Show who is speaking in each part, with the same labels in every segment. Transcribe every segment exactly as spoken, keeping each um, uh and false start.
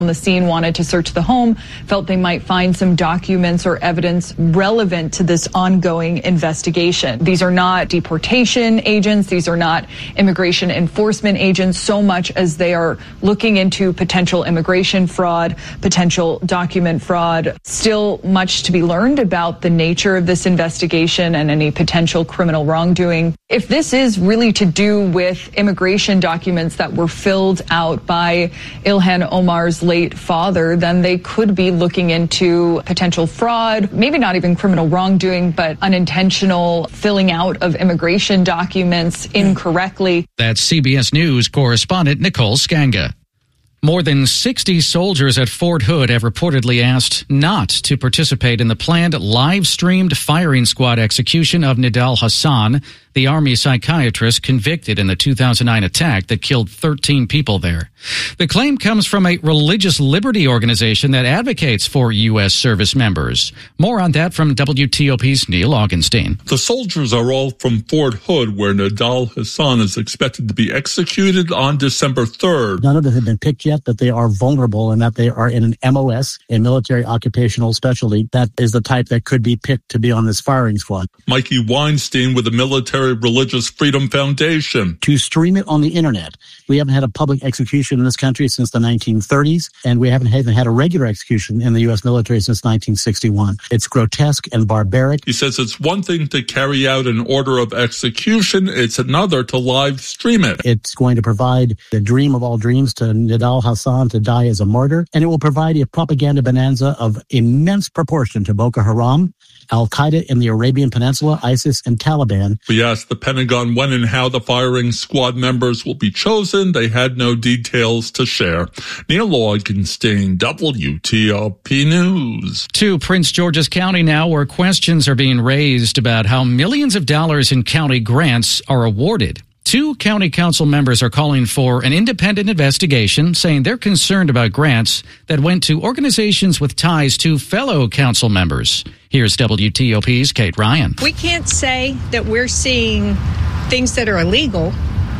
Speaker 1: on the scene wanted to search the home, felt they might find some documents or evidence relevant to this ongoing investigation. These are not deportation agents. These are not immigration enforcement agents so much as they are looking into potential immigration fraud, potential document fraud. Still much to be learned about the nature of this investigation and any potential criminal wrongdoing. If this is really to do with immigration documents that were filled out by Ilhan Omar's late father, then they could be looking into potential fraud, maybe not even criminal wrongdoing, but unintentional filling out of immigration documents incorrectly.
Speaker 2: That's C B S News correspondent Nicole Skanga. More than sixty soldiers at Fort Hood have reportedly asked not to participate in the planned live-streamed firing squad execution of Nidal Hasan, the Army psychiatrist convicted in the two thousand nine attack that killed thirteen people there. The claim comes from a religious liberty organization that advocates for U S service members. More on that from W T O P's Neil Augenstein.
Speaker 3: The soldiers are all from Fort Hood, where Nidal Hasan is expected to be executed on December third.
Speaker 4: None of them have been picked yet, but they are vulnerable and that they are in an M O S, a military occupational specialty, that is the type that could be picked to be on this firing squad.
Speaker 3: Mikey Weinstein with the Military Religious Freedom Foundation.
Speaker 4: To stream it on the internet. We haven't had a public execution in this country since the nineteen thirties, and we haven't even had a regular execution in the U S military since nineteen sixty-one. It's grotesque and barbaric.
Speaker 3: He says it's one thing to carry out an order of execution, it's another to live stream it.
Speaker 4: It's going to provide the dream of all dreams to Nidal Hasan to die as a martyr, and it will provide a propaganda bonanza of immense proportion to Boko Haram, Al-Qaeda in the Arabian Peninsula, ISIS, and Taliban.
Speaker 3: We asked the Pentagon when and how the firing squad members will be chosen. They had no details to share. Neil Augenstein, W T O P News.
Speaker 2: To Prince George's County now, where questions are being raised about how millions of dollars in county grants are awarded. Two county council members are calling for an independent investigation, saying they're concerned about grants that went to organizations with ties to fellow council members. Here's W T O P's Kate Ryan.
Speaker 5: We can't say that we're seeing things that are illegal,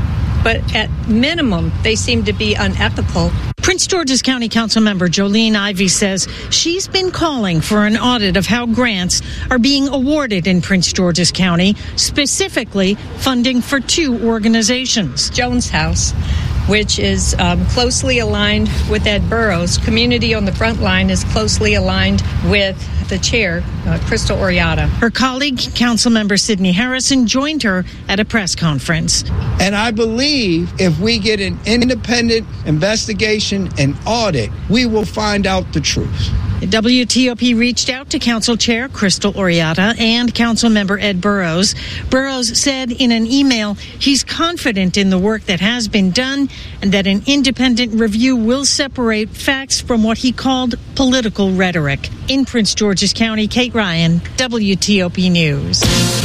Speaker 5: but at minimum, they seem to be unethical.
Speaker 6: Prince George's County Council member Jolene Ivey says she's been calling for an audit of how grants are being awarded in Prince George's County, specifically funding for two organizations.
Speaker 5: Jones House, which is um, closely aligned with Ed Burrows. Community on the Front Line is closely aligned with the chair, uh, Crystal Oriata.
Speaker 6: Her colleague, Councilmember Sidney Harrison, joined her at a press conference.
Speaker 7: And I believe if we get an independent investigation and audit, we will find out the truth.
Speaker 6: W T O P reached out to Council Chair Crystal Oriata and Councilmember Ed Burrows. Burrows said in an email he's confident in the work that has been done and that an independent review will separate facts from what he called political rhetoric. In Prince George's County, Kate Ryan, W T O P News.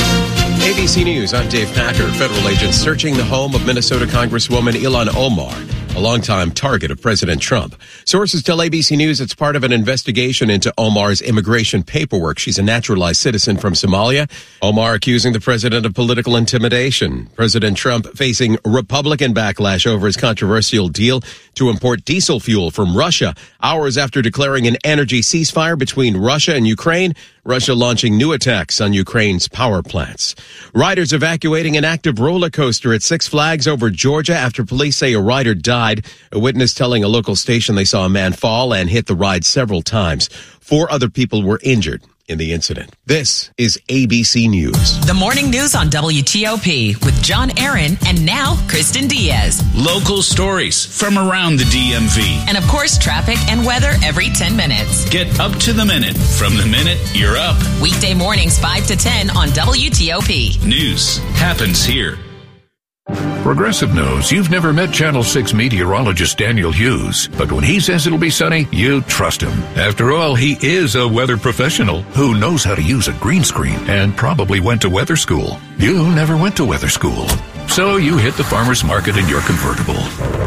Speaker 8: A B C News, I'm Dave Packer. Federal agents searching the home of Minnesota Congresswoman Ilhan Omar, a longtime target of President Trump. Sources tell A B C News it's part of an investigation into Omar's immigration paperwork. She's a naturalized citizen from Somalia. Omar accusing the president of political intimidation. President Trump facing Republican backlash over his controversial deal to import diesel fuel from Russia. Hours after declaring an energy ceasefire between Russia and Ukraine, Russia launching new attacks on Ukraine's power plants. Riders evacuating an active roller coaster at Six Flags over Georgia after police say a rider died. A witness telling a local station they saw a man fall and hit the ride several times. Four other people were injured in the incident. This is A B C News.
Speaker 9: The morning news on W T O P with John Aaron and now Kristen Diaz.
Speaker 10: Local stories from around the D M V.
Speaker 9: And of course, traffic and weather every ten minutes.
Speaker 10: Get up to the minute from the minute you're up.
Speaker 9: Weekday mornings five to ten on W T O P.
Speaker 10: News happens here.
Speaker 11: Progressive knows you've never met Channel six meteorologist Daniel Hughes, but when he says it'll be sunny, you trust him. After all, he is a weather professional who knows how to use a green screen and probably went to weather school. You never went to weather school, so you hit the farmer's market in your convertible.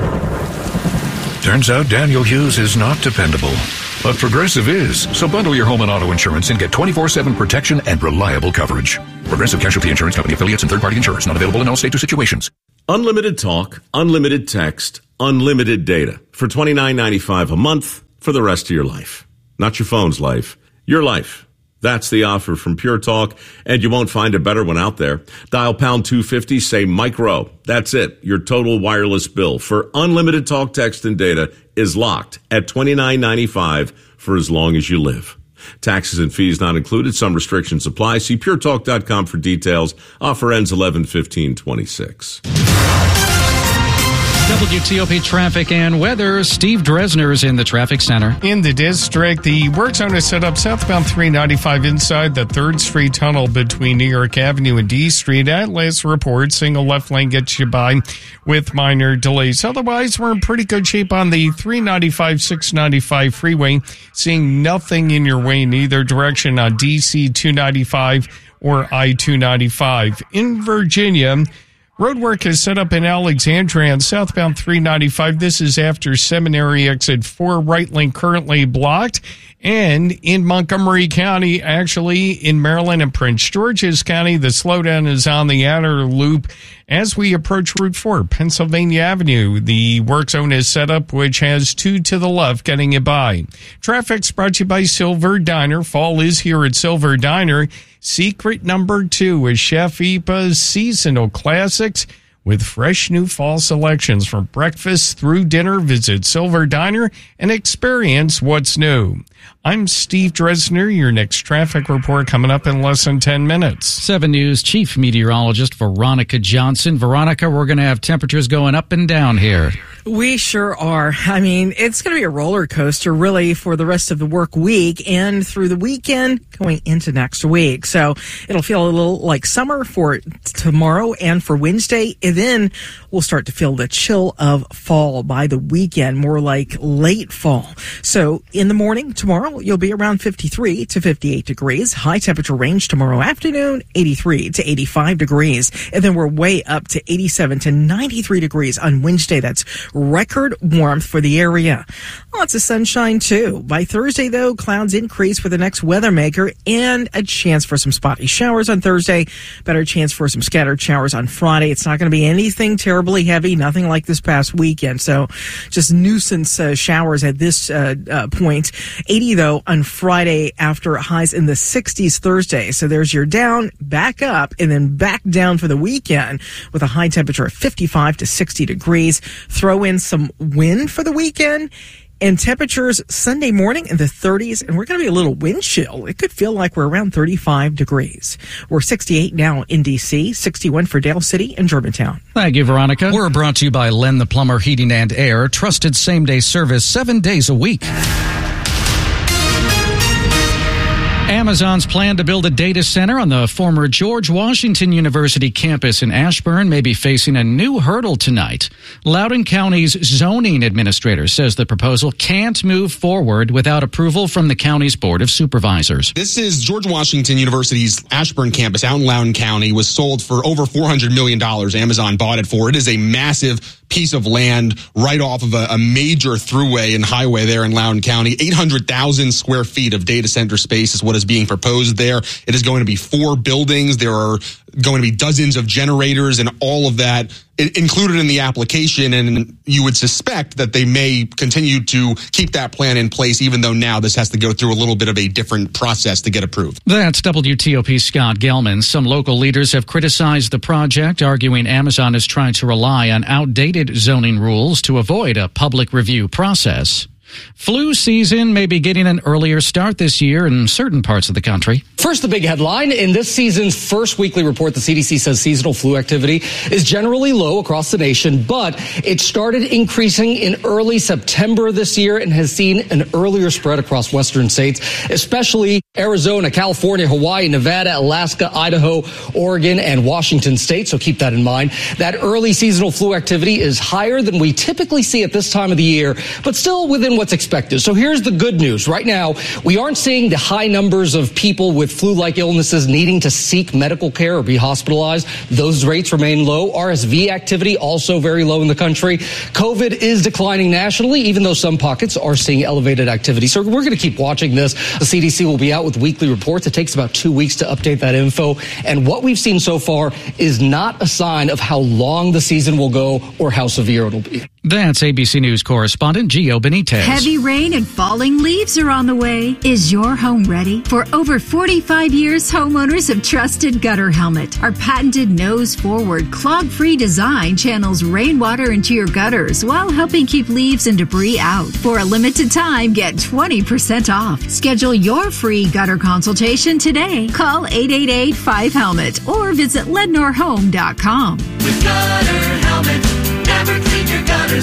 Speaker 11: Turns out Daniel Hughes is not dependable, but Progressive is. So bundle your home and auto insurance and get twenty-four seven protection and reliable coverage. Progressive Casualty Insurance Company affiliates and third-party insurers not available in all states or situations.
Speaker 12: Unlimited talk, unlimited text, unlimited data for twenty-nine ninety-five a month for the rest of your life. Not your phone's life, your life. That's the offer from Pure Talk, and you won't find a better one out there. Dial pound two fifty, say micro. That's it. Your total wireless bill for unlimited talk, text, and data is locked at twenty-nine ninety-five for as long as you live. Taxes and fees not included. Some restrictions apply. See pure talk dot com for details. Offer ends eleven fifteen twenty-six.
Speaker 2: W T O P traffic and weather. Steve Dresner is in the traffic center.
Speaker 13: In the district, the work zone is set up southbound three ninety-five inside the third Street tunnel between New York Avenue and D Street. At last report, single left lane gets you by with minor delays. Otherwise, we're in pretty good shape on the three ninety-five, six ninety-five freeway. Seeing nothing in your way in either direction on D C two ninety-five or I two ninety-five. In Virginia, roadwork is set up in Alexandria on southbound three ninety-five. This is after Seminary exit four, right lane currently blocked. And in Montgomery County, actually in Maryland and Prince George's County, the slowdown is on the outer loop as we approach Route four, Pennsylvania Avenue. The work zone is set up, which has two to the left getting it by. Traffic's brought to you by Silver Diner. Fall is here at Silver Diner. Secret number two is Chef Ipa's seasonal classics with fresh new fall selections from breakfast through dinner. Visit Silver Diner and experience what's new. I'm Steve Dresner. Your next traffic report coming up in less than ten minutes.
Speaker 2: seven News Chief Meteorologist Veronica Johnson. Veronica, we're going to have temperatures going up and down here.
Speaker 14: We sure are. I mean, it's going to be a roller coaster really for the rest of the work week and through the weekend going into next week. So it'll feel a little like summer for tomorrow and for Wednesday. And then we'll start to feel the chill of fall by the weekend, more like late fall. So in the morning tomorrow, you'll be around fifty-three to fifty-eight degrees. High temperature range tomorrow afternoon, eighty-three to eighty-five degrees. And then we're way up to eighty-seven to ninety-three degrees on Wednesday. That's record warmth for the area. Lots of sunshine too. By Thursday though, clouds increase for the next weather maker and a chance for some spotty showers on Thursday. Better chance for some scattered showers on Friday. It's not going to be anything terribly heavy, nothing like this past weekend. So just nuisance uh, showers at this uh, uh, point. eighty though on Friday after highs in the sixties Thursday. So there's your down, back up, and then back down for the weekend with a high temperature of fifty-five to sixty degrees. Throw in some wind for the weekend. And temperatures Sunday morning in the thirties, and we're going to be a little wind chill. It could feel like we're around thirty-five degrees. We're sixty-eight now in D C, sixty-one for Dale City and Germantown.
Speaker 2: Thank you, Veronica. We're brought to you by Len the Plumber Heating and Air. Trusted same-day service seven days a week. Amazon's plan to build a data center on the former George Washington University campus in Ashburn may be facing a new hurdle tonight. Loudoun County's zoning administrator says the proposal can't move forward without approval from the county's Board of Supervisors.
Speaker 15: This is George Washington University's Ashburn campus out in Loudoun County. Was sold for over four hundred million dollars. Amazon bought it for. It is a massive piece of land right off of a, a major thruway and highway there in Loudoun County. eight hundred thousand square feet of data center space is what is being proposed there. It is going to be four buildings. There are going to be dozens of generators and all of that included in the application. And you would suspect that they may continue to keep that plan in place, even though now this has to go through a little bit of a different process to get approved.
Speaker 2: That's W T O P's Scott Gelman. Some local leaders have criticized the project, arguing Amazon is trying to rely on outdated zoning rules to avoid a public review process. Flu season may be getting an earlier start this year in certain parts of the country.
Speaker 16: First, the big headline. In this season's first weekly report, the C D C says seasonal flu activity is generally low across the nation, but it started increasing in early September this year and has seen an earlier spread across western states, especially Arizona, California, Hawaii, Nevada, Alaska, Idaho, Oregon, and Washington state. So keep that in mind. That early seasonal flu activity is higher than we typically see at this time of the year, but still within what's expected. So here's the good news. Right now, we aren't seeing the high numbers of people with flu-like illnesses needing to seek medical care or be hospitalized. Those rates remain low. R S V activity also very low in the country. COVID is declining nationally, even though some pockets are seeing elevated activity. So we're going to keep watching this. The C D C will be out with weekly reports. It takes about two weeks to update that info. And what we've seen so far is not a sign of how long the season will go or how severe it'll be.
Speaker 2: That's A B C News correspondent Gio Benitez.
Speaker 17: Heavy rain and falling leaves are on the way. Is your home ready? For over forty-five years, homeowners have trusted Gutter Helmet. Our patented nose-forward, clog-free design channels rainwater into your gutters while helping keep leaves and debris out. For a limited time, get twenty percent off. Schedule your free gutter consultation today. Call eight eight eight, five helmet or visit lednor home dot com.
Speaker 18: With Gutter Helmet, never clean your gutters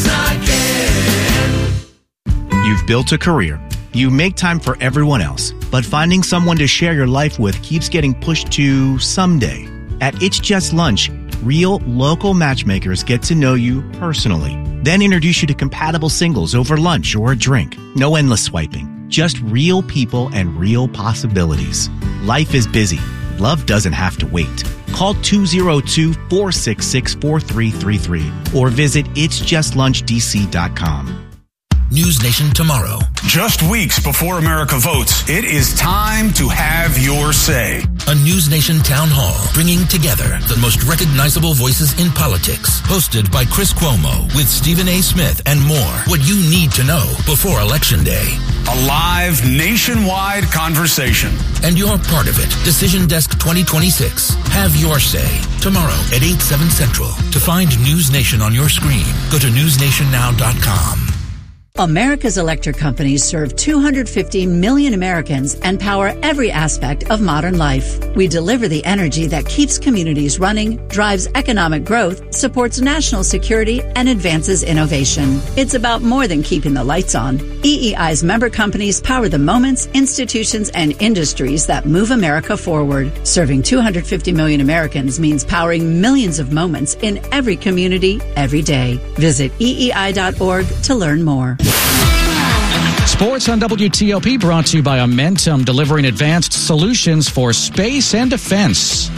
Speaker 18: again.
Speaker 19: You've built a career. You make time for everyone else, but finding someone to share your life with keeps getting pushed to someday. At It's Just Lunch, real local matchmakers get to know you personally, then introduce you to compatible singles over lunch or a drink. No endless swiping, just real people and real possibilities. Life is busy. Love doesn't have to wait. Call two oh two, four six six, four three three three or visit its just lunch d c dot com.
Speaker 20: News Nation tomorrow. Just weeks before America votes, it is time to have your say.
Speaker 21: A News Nation town hall bringing together the most recognizable voices in politics. Hosted by Chris Cuomo with Stephen A. Smith and more. What you need to know before Election Day.
Speaker 20: A live nationwide conversation.
Speaker 21: And you're part of it. Decision Desk twenty twenty-six. Have your say. Tomorrow at eight, seven Central. To find News Nation on your screen, go to news nation now dot com.
Speaker 22: America's electric companies serve two hundred fifty million Americans and power every aspect of modern life. We deliver the energy that keeps communities running, drives economic growth, supports national security, and advances innovation. It's about more than keeping the lights on. E E I's member companies power the moments, institutions, and industries that move America forward. Serving two hundred fifty million Americans means powering millions of moments in every community, every day. Visit E E I dot org to learn more.
Speaker 2: Sports on W T O P brought to you by Amentum, delivering advanced solutions for space and defense.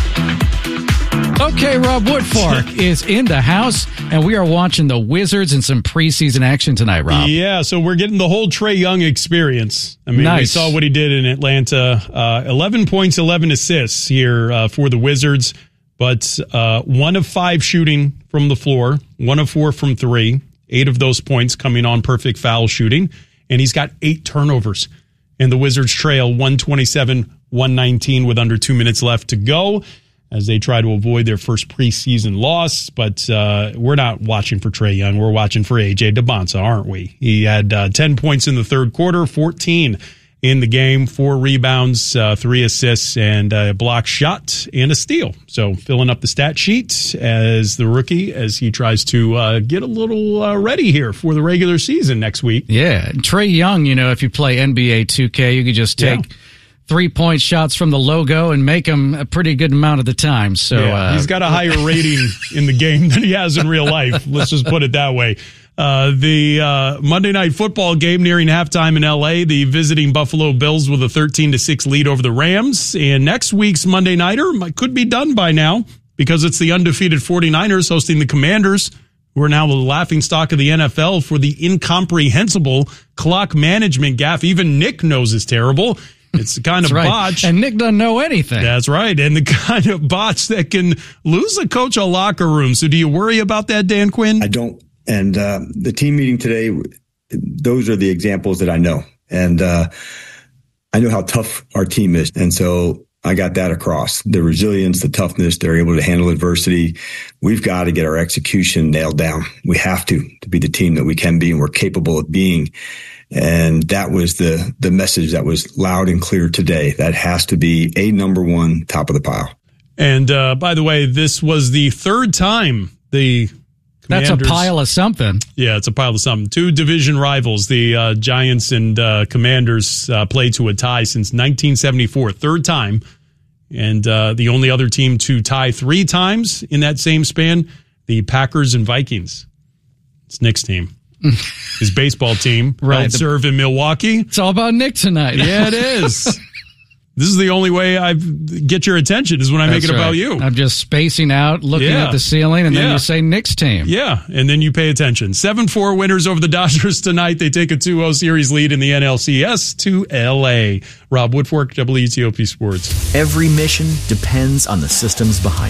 Speaker 2: Okay, Rob Woodfork is in the house, and we are watching the Wizards in some preseason action tonight, Rob.
Speaker 23: Yeah, so we're getting the whole Trae Young experience. I mean, nice. We saw what he did in Atlanta. Uh, eleven points, eleven assists here uh, for the Wizards, but uh, one of five shooting from the floor, one of four from three, eight of those points coming on perfect foul shooting, and he's got eight turnovers. And the Wizards trail one twenty-seven, one nineteen with under two minutes left to go as they try to avoid their first preseason loss. But uh, we're not watching for Trae Young. We're watching for A J DeBonsa, aren't we? He had uh, ten points in the third quarter, fourteen in the game, four rebounds, uh, three assists, and a block shot and a steal. So filling up the stat sheet as the rookie as he tries to uh, get a little uh, ready here for the regular season next week.
Speaker 2: Yeah. Trae Young, you know, if you play N B A two K, you could just take yeah. three-point shots from the logo and make them a pretty good amount of the time. So
Speaker 23: yeah,
Speaker 2: uh,
Speaker 23: he's got a higher rating in the game than he has in real life. Let's just put it that way. Uh, the uh, Monday Night Football game nearing halftime in L A, the visiting Buffalo Bills with a thirteen to six lead over the Rams. And next week's Monday Nighter could be done by now because it's the undefeated 49ers hosting the Commanders, who are now the laughingstock of the N F L for the incomprehensible clock management gaffe even Nick knows is terrible. It's the kind of
Speaker 2: right.
Speaker 23: botch.
Speaker 2: And Nick doesn't know anything.
Speaker 23: That's right. And the kind of botch that can lose a coach a locker room. So do you worry about that, Dan Quinn?
Speaker 24: I don't. And uh, the team meeting today, those are the examples that I know. And uh, I know how tough our team is. And so I got that across. The resilience, the toughness, they're able to handle adversity. We've got to get our execution nailed down. We have to, to be the team that we can be and we're capable of being. And that was the the message that was loud and clear today. That has to be a number one, top of the pile.
Speaker 23: And uh, by the way, this was the third time the
Speaker 2: That's a pile of something.
Speaker 23: Yeah, it's a pile of something. Two division rivals, the uh, Giants and uh, Commanders, uh, played to a tie since nineteen seventy-four. Third time. And uh, the only other team to tie three times in that same span, the Packers and Vikings. It's Nick's team. His baseball team.
Speaker 2: Right.
Speaker 23: Held serve in Milwaukee.
Speaker 2: It's all about Nick tonight.
Speaker 23: Yeah, it is. This is the only way I get your attention is when I
Speaker 2: That's
Speaker 23: make it
Speaker 2: right.
Speaker 23: about you.
Speaker 2: I'm just spacing out, looking
Speaker 23: Yeah.
Speaker 2: at the ceiling, and then
Speaker 23: Yeah.
Speaker 2: you say Nick's team.
Speaker 23: Yeah, and then you pay attention. seven four winners over the Dodgers tonight. They take a two oh series lead in the N L C S to L A. Rob Woodfork, W T O P Sports.
Speaker 25: Every mission depends on the systems behind it.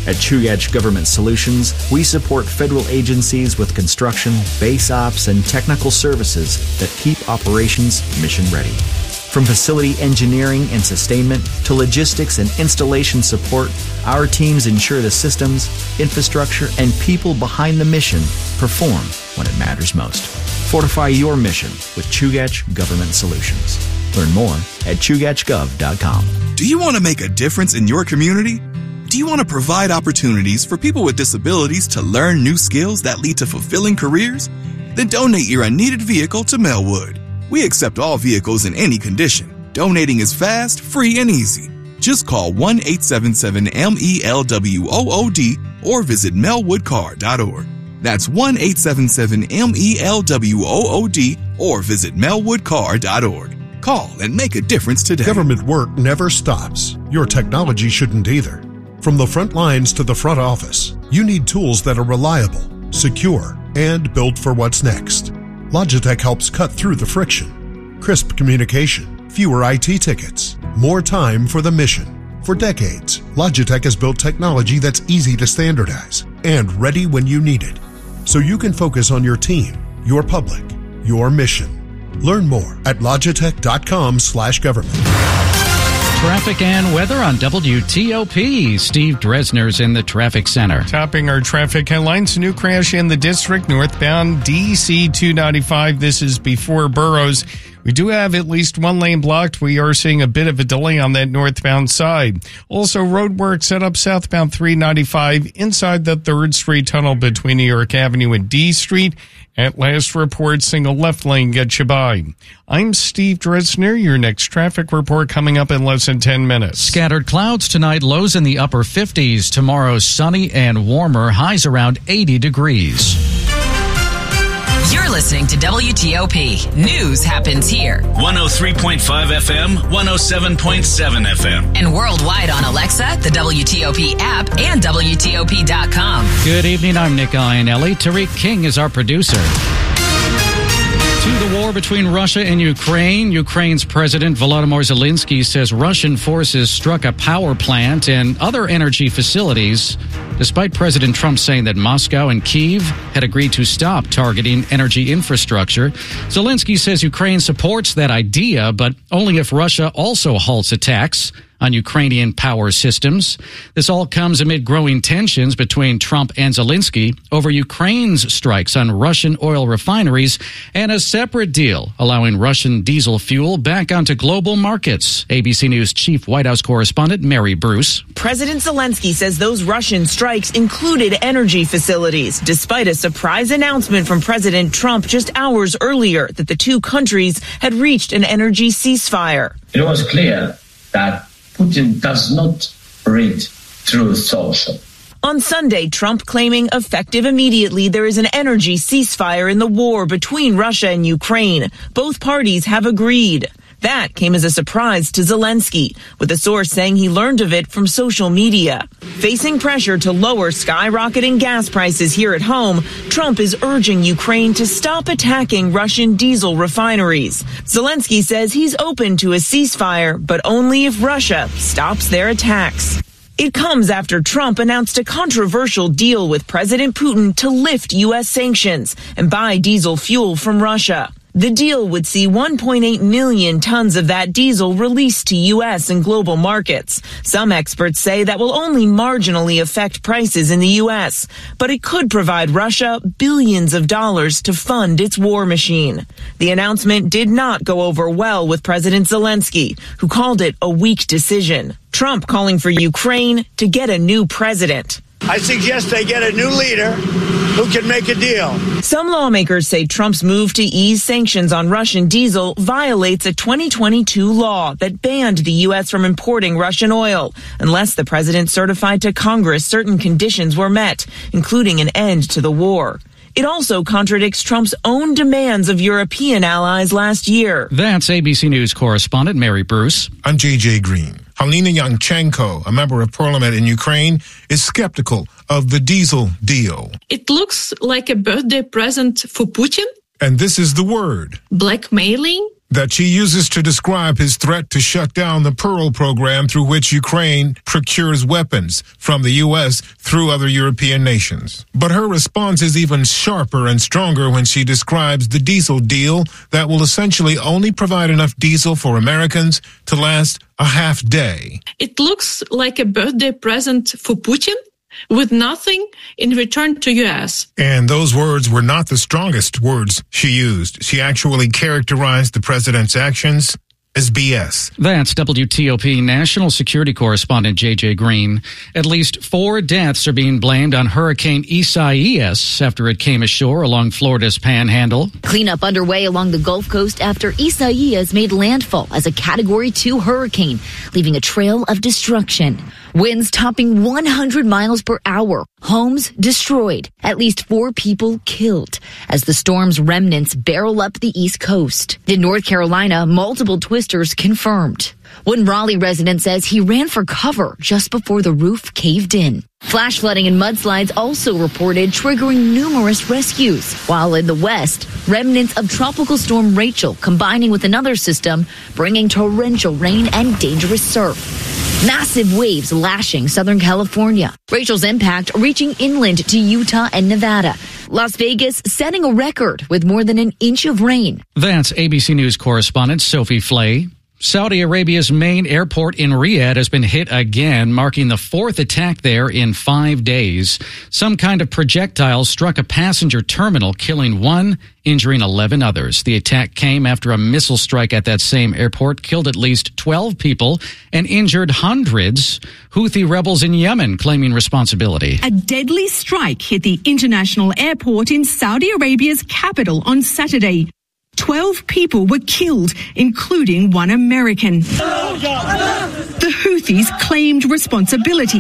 Speaker 1: At Chugach Government Solutions, we support federal agencies with construction, base ops, and technical services that keep operations mission ready. From facility engineering and sustainment to logistics and installation support, our teams ensure the systems, infrastructure, and people behind the mission perform when it matters most. Fortify your mission with Chugach Government Solutions. Learn more at chugach gov dot com.
Speaker 3: Do you want to make a difference in your community? Do you want to provide opportunities for people with disabilities to learn new skills that lead to fulfilling careers? Then donate your unneeded vehicle to Melwood. We accept all vehicles in any condition. Donating is fast, free, and easy. Just call one eight seven seven M E L W O O D or visit melwood car dot org. That's one eight seven seven M E L W O O D or visit melwood car dot org. Call and make a difference today.
Speaker 4: Government work never stops. Your technology shouldn't either. From the front lines to the front office, you need tools that are reliable, secure, and built for what's next. Logitech helps cut through the friction. Crisp communication, fewer I T tickets, more time for the mission. For decades, Logitech has built technology that's easy to standardize and ready when you need it, so you can focus on your team, your public, your mission. Learn more at logitech dot com slash government.
Speaker 2: Traffic and weather on W T O P. Steve Dresner's in the traffic center.
Speaker 13: Topping our traffic headlines, new crash in the district, northbound D C two ninety-five. This is before Burroughs. We do have at least one lane blocked. We are seeing a bit of a delay on that northbound side. Also, road work set up southbound three ninety-five inside the third Street Tunnel between New York Avenue and D Street. At last report, single left lane gets you by. I'm Steve Dresner. Your next traffic report coming up in less than ten minutes.
Speaker 2: Scattered clouds tonight, lows in the upper fifties. Tomorrow, sunny and warmer, highs around eighty degrees.
Speaker 9: You're listening to W T O P. News happens here.
Speaker 10: one oh three point five F M, one oh seven point seven F M.
Speaker 9: And worldwide on Alexa, the W T O P app, and W T O P dot com.
Speaker 2: Good evening, I'm Nick Iannelli. Tariq King is our producer. To the war between Russia and Ukraine, Ukraine's President Volodymyr Zelensky says Russian forces struck a power plant and other energy facilities, despite President Trump saying that Moscow and Kyiv had agreed to stop targeting energy infrastructure. Zelensky says Ukraine supports that idea, but only if Russia also halts attacks on Ukrainian power systems. This all comes amid growing tensions between Trump and Zelensky over Ukraine's strikes on Russian oil refineries and a separate deal allowing Russian diesel fuel back onto global markets. A B C News chief White House correspondent Mary Bruce.
Speaker 5: President Zelensky says those Russian strikes included energy facilities, despite a surprise announcement from President Trump just hours earlier that the two countries had reached an energy ceasefire.
Speaker 25: It was clear that Putin does not read Truth Social.
Speaker 5: On Sunday, Trump claiming effective immediately there is an energy ceasefire in the war between Russia and Ukraine. Both parties have agreed. That came as a surprise to Zelensky, with a source saying he learned of it from social media. Facing pressure to lower skyrocketing gas prices here at home, Trump is urging Ukraine to stop attacking Russian diesel refineries. Zelensky says he's open to a ceasefire, but only if Russia stops their attacks. It comes after Trump announced a controversial deal with President Putin to lift U S sanctions and buy diesel fuel from Russia. The deal would see one point eight million tons of that diesel released to U S and global markets. Some experts say that will only marginally affect prices in the U S, but it could provide Russia billions of dollars to fund its war machine. The announcement did not go over well with President Zelensky, who called it a weak decision. Trump calling for Ukraine to get a new president.
Speaker 26: I suggest they get a new leader who can make a deal.
Speaker 5: Some lawmakers say Trump's move to ease sanctions on Russian diesel violates a twenty twenty-two law that banned the U S from importing Russian oil unless the president certified to Congress certain conditions were met, including an end to the war. It also contradicts Trump's own demands of European allies last year.
Speaker 2: That's A B C News correspondent Mary Bruce.
Speaker 27: I'm J J Green. Halina Yanchenko, a member of parliament in Ukraine, is skeptical of the diesel deal.
Speaker 28: It looks like a birthday present for Putin.
Speaker 27: And this is the word.
Speaker 28: Blackmailing.
Speaker 27: that she uses to describe his threat to shut down the Pearl program through which Ukraine procures weapons from the U S through other European nations. But her response is even sharper and stronger when she describes the diesel deal that will essentially only provide enough diesel for Americans to last a half day.
Speaker 6: It looks like a birthday present for Putin, with nothing in return to U S.
Speaker 27: And those words were not the strongest words she used. She actually characterized the president's actions as B S.
Speaker 2: That's W T O P National Security Correspondent J J Green. At least four deaths are being blamed on Hurricane Isaias after it came ashore along Florida's panhandle.
Speaker 7: Cleanup underway along the Gulf Coast after Isaias made landfall as a Category two hurricane, leaving a trail of destruction. Winds topping one hundred miles per hour. Homes destroyed. At least four people killed as the storm's remnants barrel up the East Coast. In North Carolina, multiple twisters confirmed. One Raleigh resident says he ran for cover just before the roof caved in. Flash flooding and mudslides also reported, triggering numerous rescues. While in the west, remnants of Tropical Storm Rachel combining with another system, bringing torrential rain and dangerous surf. Massive waves lashing Southern California. Rachel's impact reaching inland to Utah and Nevada. Las Vegas setting a record with more than an inch of rain.
Speaker 2: That's A B C News correspondent Sophie Flay. Saudi Arabia's main airport in Riyadh has been hit again, marking the fourth attack there in five days. Some kind of projectile struck a passenger terminal, killing one, injuring eleven others. The attack came after a missile strike at that same airport killed at least twelve people and injured hundreds. Houthi rebels in Yemen claiming responsibility.
Speaker 8: A deadly strike hit the international airport in Saudi Arabia's capital on Saturday. Twelve people were killed, including one American. The Houthis claimed responsibility,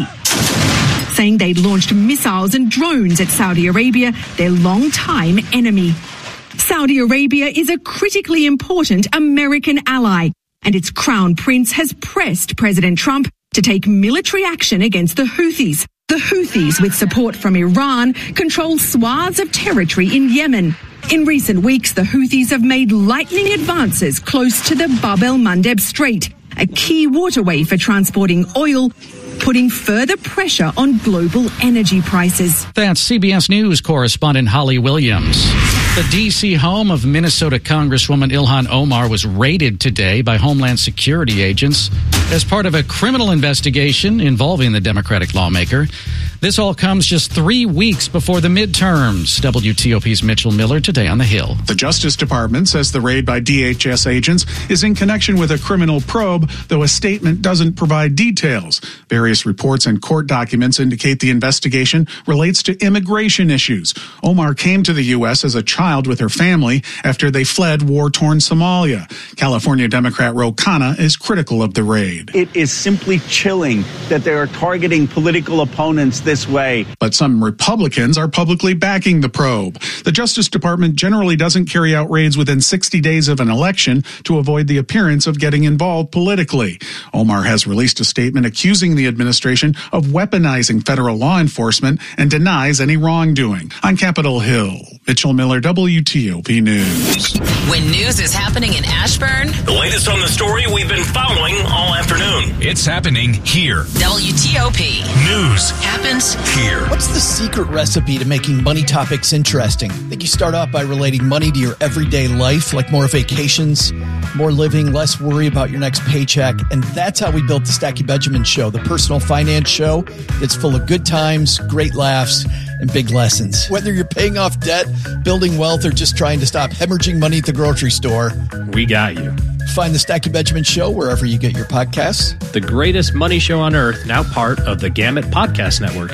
Speaker 8: saying they'd launched missiles and drones at Saudi Arabia, their longtime enemy. Saudi Arabia is a critically important American ally, and its crown prince has pressed President Trump to take military action against the Houthis. The Houthis, with support from Iran, control swaths of territory in Yemen. In recent weeks, the Houthis have made lightning advances close to the Bab el-Mandeb Strait, a key waterway for transporting oil, putting further pressure on global energy prices.
Speaker 2: That's C B S News correspondent Holly Williams. The D C home of Minnesota Congresswoman Ilhan Omar was raided today by Homeland Security agents as part of a criminal investigation involving the Democratic lawmaker. This all comes just three weeks before the midterms. W T O P's Mitchell Miller today on the Hill.
Speaker 11: The Justice Department says the raid by D H S agents is in connection with a criminal probe, though a statement doesn't provide details. Various reports and court documents indicate the investigation relates to immigration issues. Omar came to the U S as a child with her family after they fled war-torn Somalia. California Democrat Ro Khanna is critical of the raid.
Speaker 12: It is simply chilling that they are targeting political opponents this way.
Speaker 11: But some Republicans are publicly backing the probe. The Justice Department generally doesn't carry out raids within sixty days of an election to avoid the appearance of getting involved politically. Omar has released a statement accusing the administration of weaponizing federal law enforcement and denies any wrongdoing. On Capitol Hill, Mitchell Miller, W T O P News.
Speaker 9: When news is happening in Ashburn,
Speaker 10: the latest on the story we've been following all afternoon.
Speaker 21: It's happening here.
Speaker 9: W T O P
Speaker 21: News
Speaker 9: happens
Speaker 21: here.
Speaker 14: What's the secret recipe to making money topics interesting? I think you start off by relating money to your everyday life, like more vacations, more living, less worry about your next paycheck. And that's how we built the Stacky Benjamin Show, the personal finance show that's full of good times, great laughs, and big lessons. Whether you're paying off debt, building wealth, or just trying to stop hemorrhaging money at the grocery store,
Speaker 15: we got you.
Speaker 14: Find the Stacky Benjamin Show wherever you get your podcasts.
Speaker 15: The greatest money show on earth, now part of the Gamut Podcast Network.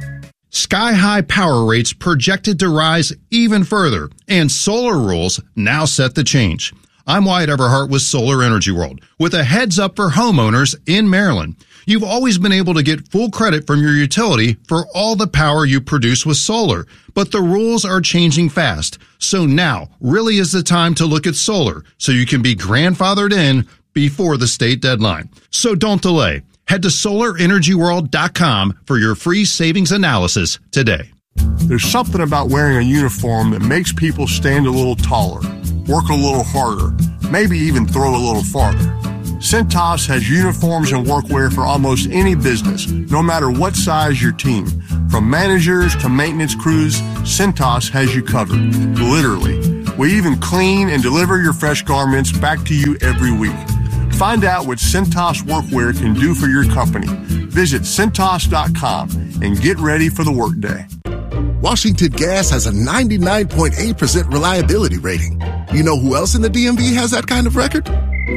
Speaker 28: Sky-high power rates projected to rise even further, and solar rules now set the change. I'm Wyatt Everhart with Solar Energy World, with a heads up for homeowners in Maryland. You've always been able to get full credit from your utility for all the power you produce with solar, but the rules are changing fast. So now really is the time to look at solar so you can be grandfathered in before the state deadline. So don't delay. Head to solar energy world dot com for your free savings analysis today.
Speaker 29: There's something about wearing a uniform that makes people stand a little taller, work a little harder,
Speaker 16: maybe even throw a little farther. Cintas has uniforms and workwear for almost any business, no matter what size your team. From managers to maintenance crews, Cintas has you covered. Literally. We even clean and deliver your fresh garments back to you every week. Find out what Cintas workwear can do for your company. Visit Cintas dot com and get ready for the workday.
Speaker 17: Washington Gas has a ninety-nine point eight percent reliability rating. You know who else in the D M V has that kind of record?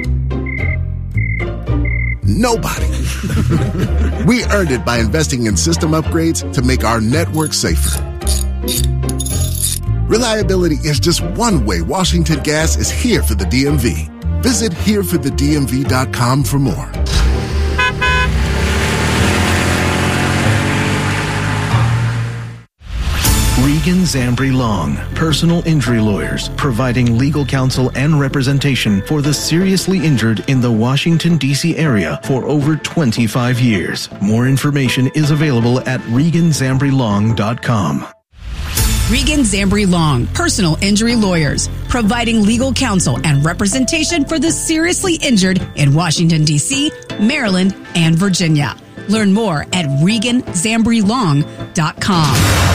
Speaker 17: Nobody. We earned it by investing in system upgrades to make our network safer. Reliability is just one way Washington Gas is here for the D M V. Visit here for the D M V dot com for more.
Speaker 18: Regan Zambri Long, personal injury lawyers, providing legal counsel and representation for the seriously injured in the Washington, D C area for over twenty-five years. More information is available at Regan Zambri Long dot com.
Speaker 19: Regan Zambri Long, personal injury lawyers, providing legal counsel and representation for the seriously injured in Washington, D C, Maryland, and Virginia. Learn more at Regan Zambri Long dot com.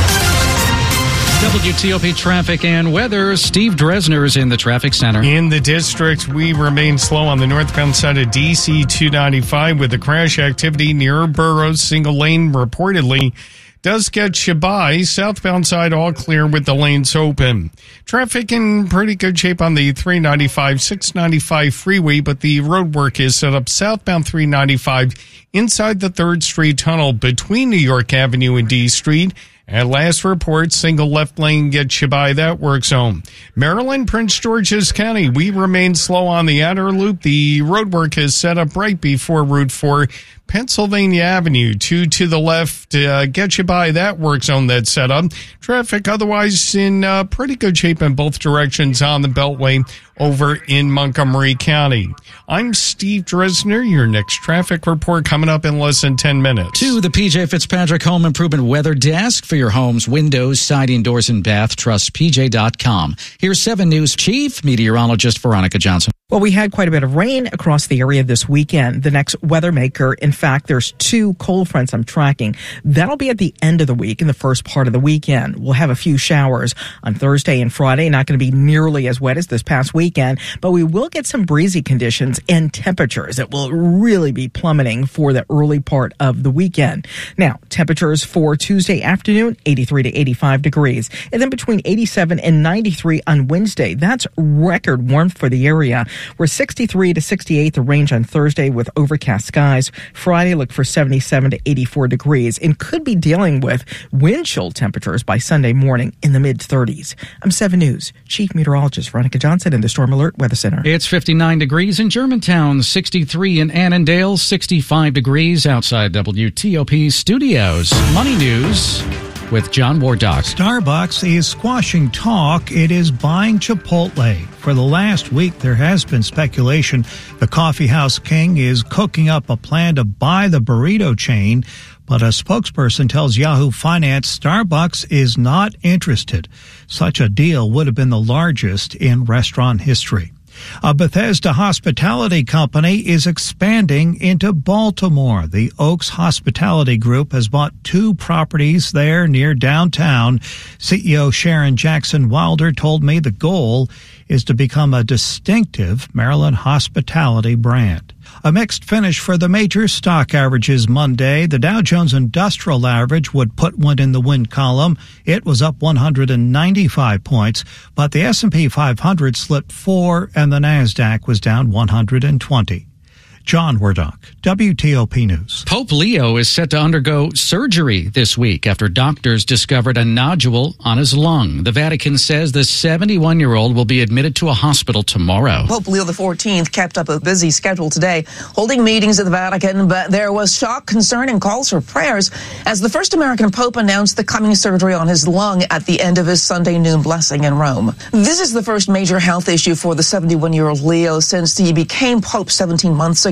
Speaker 2: W T O P traffic and weather. Steve Dresner is in the traffic center.
Speaker 13: In the district, we remain slow on the northbound side of D C two ninety-five with the crash activity near Burroughs. Single lane reportedly does get you by. Southbound side all clear with the lanes open. Traffic in pretty good shape on the three ninety-five, six ninety-five freeway, but the road work is set up southbound three ninety-five inside the third Street Tunnel between New York Avenue and D Street. At last report, single left lane gets you by that work zone. Maryland, Prince George's County, we remain slow on the outer loop. The roadwork is set up right before Route four. Pennsylvania Avenue, two to the left, uh, get you by that work zone that's set up. Traffic otherwise in uh, pretty good shape in both directions on the Beltway over in Montgomery County. I'm Steve Dresner. Your next traffic report coming up in less than ten minutes.
Speaker 2: To the P J Fitzpatrick Home Improvement Weather Desk for your home's windows, siding, doors, and bath. Trust P J dot com. Here's seven News Chief Meteorologist Veronica Johnson.
Speaker 20: Well, we had quite a bit of rain across the area this weekend. The next weather maker, in fact, there's two cold fronts I'm tracking. That'll be at the end of the week and the first part of the weekend. We'll have a few showers on Thursday and Friday. Not going to be nearly as wet as this past weekend, but we will get some breezy conditions and temperatures that will really be plummeting for the early part of the weekend. Now, temperatures for Tuesday afternoon, eighty-three to eighty-five degrees, and then between eighty-seven and ninety-three on Wednesday. That's record warmth for the area. We're sixty-three to sixty-eight, the range on Thursday with overcast skies. Friday, look for seventy-seven to eighty-four degrees and could be dealing with wind chill temperatures by Sunday morning in the mid thirties. I'm seven News Chief Meteorologist Veronica Johnson in the Storm Alert Weather Center.
Speaker 2: It's fifty-nine degrees in Germantown, sixty-three in Annandale, sixty-five degrees outside W T O P studios. Money News with John Wardock.
Speaker 22: Starbucks is squashing talk. It is buying Chipotle. For the last week, there has been speculation the coffeehouse king is cooking up a plan to buy the burrito chain, but a spokesperson tells Yahoo Finance Starbucks is not interested. Such a deal would have been the largest in restaurant history. A Bethesda hospitality company is expanding into Baltimore. The Oaks Hospitality Group has bought two properties there near downtown. C E O Sharon Jackson Wilder told me the goal is to become a distinctive Maryland hospitality brand. A mixed finish for the major stock averages Monday. The Dow Jones Industrial Average would put one in the win column. It was up one hundred ninety-five points, but the S and P five hundred slipped four and the NASDAQ was down one hundred twenty. John Wardock, W T O P News.
Speaker 2: Pope Leo is set to undergo surgery this week after doctors discovered a nodule on his lung. The Vatican says the seventy-one-year-old will be admitted to a hospital tomorrow.
Speaker 23: Pope Leo the fourteenth kept up a busy schedule today, holding meetings at the Vatican, but there was shock, concern, and calls for prayers as the first American pope announced the coming surgery on his lung at the end of his Sunday noon blessing in Rome. This is the first major health issue for the seventy-one-year-old Leo since he became pope seventeen months ago.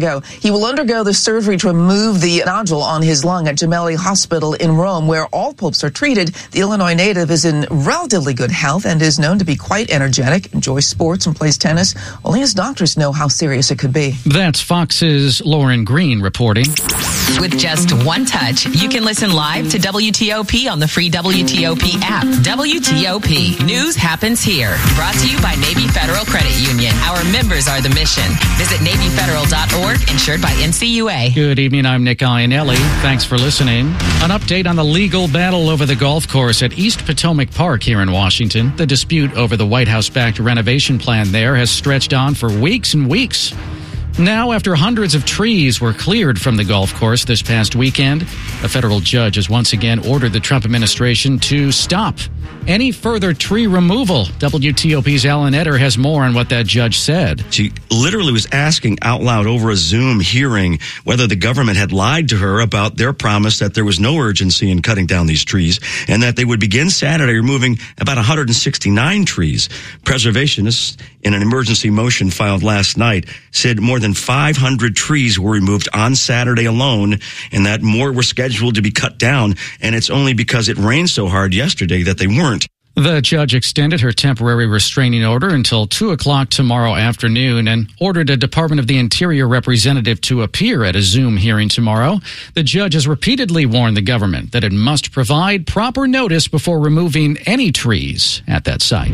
Speaker 23: ago. He will undergo the surgery to remove the nodule on his lung at Gemelli Hospital in Rome, where all popes are treated. The Illinois native is in relatively good health and is known to be quite energetic, enjoys sports, and plays tennis. Only his doctors know how serious it could be.
Speaker 2: That's Fox's Lauren Green reporting.
Speaker 9: With just one touch, you can listen live to W T O P on the free W T O P app. W T O P. News happens here. Brought to you by Navy Federal Credit Union. Our members are the mission. Visit Navy Federal dot org, insured by N C U A.
Speaker 2: Good evening. I'm Nick Iannelli. Thanks for listening. An update on the legal battle over the golf course at East Potomac Park here in Washington. The dispute over the White House-backed renovation plan there has stretched on for weeks and weeks. Now, after hundreds of trees were cleared from the golf course this past weekend, a federal judge has once again ordered the Trump administration to stop any further tree removal. W T O P's Alan Etter has more on what that judge said.
Speaker 1: She literally was asking out loud over a Zoom hearing whether the government had lied to her about their promise that there was no urgency in cutting down these trees and that they would begin Saturday removing about one hundred sixty-nine trees. Preservationists, in an emergency motion filed last night, said more than five hundred trees were removed on Saturday alone and that more were scheduled to be cut down, and it's only because it rained so hard yesterday that they weren't.
Speaker 2: The judge extended her temporary restraining order until two o'clock tomorrow afternoon and ordered a Department of the Interior representative to appear at a Zoom hearing tomorrow. The judge has repeatedly warned the government that it must provide proper notice before removing any trees at that site.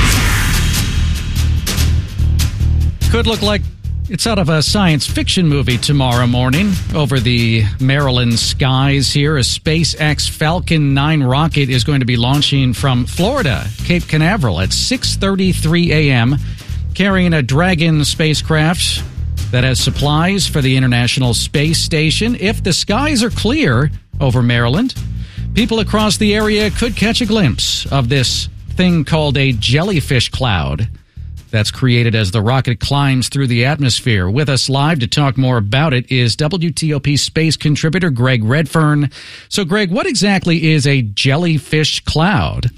Speaker 2: Could look like it's out of a science fiction movie tomorrow morning. Over the Maryland skies here, a SpaceX Falcon nine rocket is going to be launching from Florida, Cape Canaveral, at six thirty-three a.m., carrying a Dragon spacecraft that has supplies for the International Space Station. If the skies are clear over Maryland, people across the area could catch a glimpse of this thing called a jellyfish cloud that's created as the rocket climbs through the atmosphere. With us live to talk more about it is W T O P space contributor Greg Redfern. So, Greg, what exactly is a jellyfish cloud?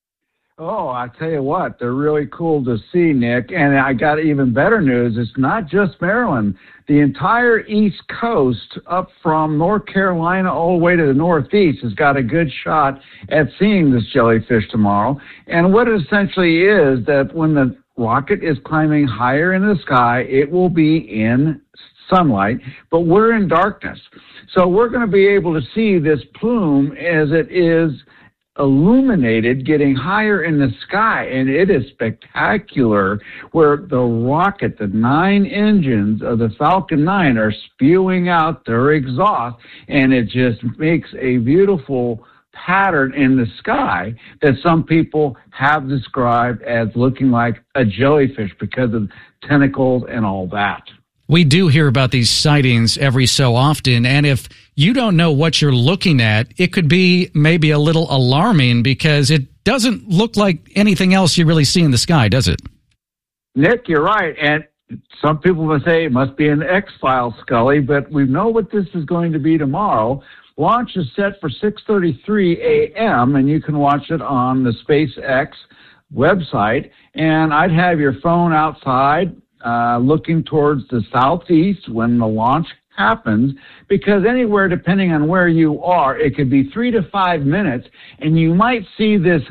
Speaker 3: Oh, I tell you what, they're really cool to see, Nick. And I got even better news. It's not just Maryland. The entire East Coast, up from North Carolina all the way to the Northeast, has got a good shot at seeing this jellyfish tomorrow. And what it essentially is that when the rocket is climbing higher in the sky, it will be in sunlight, but we're in darkness. So we're going to be able to see this plume as it is illuminated, getting higher in the sky, and it is spectacular where the rocket, the nine engines of the Falcon nine are spewing out their exhaust, and it just makes a beautiful pattern in the sky that some people have described as looking like a jellyfish because of tentacles and all that.
Speaker 2: We do hear about these sightings every so often, and if you don't know what you're looking at, it could be maybe a little alarming because it doesn't look like anything else you really see in the sky, does it?
Speaker 3: Nick, you're right, and some people will say it must be an X-Files, Scully, but we know what this is going to be tomorrow. Launch is set for six thirty-three a.m., and you can watch it on the SpaceX website. And I'd have your phone outside uh, looking towards the southeast when the launch happens, because anywhere, depending on where you are, it could be three to five minutes, and you might see this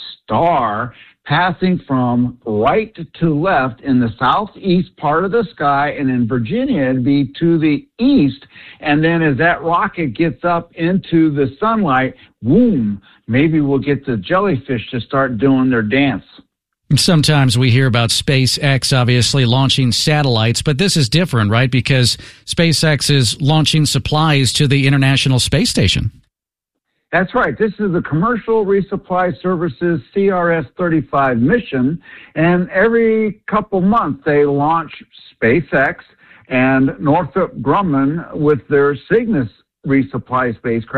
Speaker 3: star passing from right to left in the southeast part of the sky, and in Virginia it'd be to the east. And then as that rocket gets up into the sunlight, boom, maybe we'll get the jellyfish to start doing their dance.
Speaker 2: Sometimes we hear about SpaceX obviously launching satellites, but this is different, right? Because SpaceX is launching supplies to the International Space Station.
Speaker 3: That's right. This is the Commercial Resupply Services C R S thirty-five mission, and every couple months they launch SpaceX and Northrop Grumman with their Cygnus resupply spacecraft.